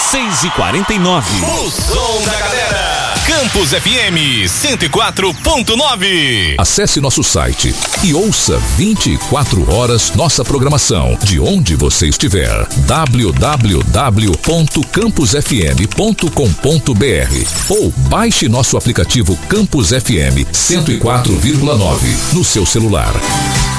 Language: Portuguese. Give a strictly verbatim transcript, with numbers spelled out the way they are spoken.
seis e quarenta e nove. O som da galera. Campus F M cento e quatro ponto nove. Acesse nosso site e ouça vinte e quatro horas nossa programação de onde você estiver. w w w ponto campus f m ponto com ponto b r ou baixe nosso aplicativo Campus F M cento e quatro vírgula nove no seu celular.